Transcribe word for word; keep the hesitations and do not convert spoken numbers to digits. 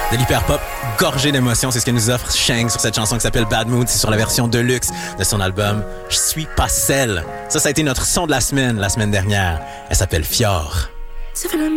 De l'hyperpop gorgé d'émotions, c'est ce que nous offre Shang sur cette chanson qui s'appelle Bad Mood. C'est sur la version deluxe de son album Je suis pas celle. Ça, ça a été notre son de la semaine, la semaine dernière. Elle s'appelle Fior. Ça fait la